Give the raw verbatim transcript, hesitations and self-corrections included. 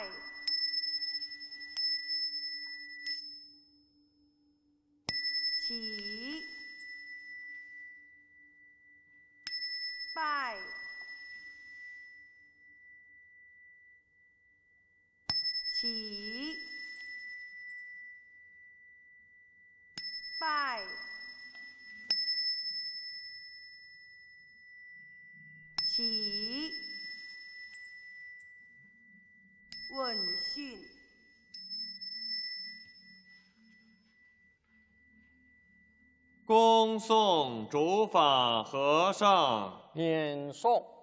拜。起，拜，起，拜，起，问讯。 恭送主法和尚。 免送。